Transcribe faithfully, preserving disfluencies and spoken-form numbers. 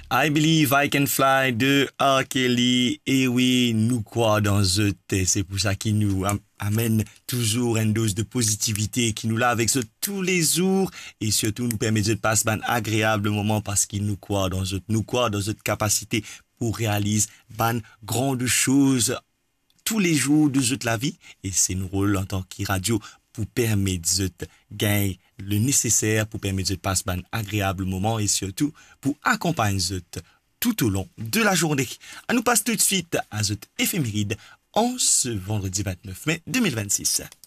I Believe I Can Fly de R. Kelly. Et oui, nous croyons dans eux. C'est pour ça qu'il nous amène toujours une dose de positivité, qui nous l'a avec eux tous les jours et surtout nous permet de passer un agréable moment parce qu'il nous croit dans eux, nous croit dans notre capacité pour réaliser ban grandes choses tous les jours de toute la vie. Et c'est notre rôle en tant que radio pour permettre de gagner le nécessaire pour permettre de passer un agréable moment et surtout pour accompagner tout au long de la journée. On nous passe tout de suite à cette éphéméride en ce vendredi vingt-neuf mai deux mille vingt-six.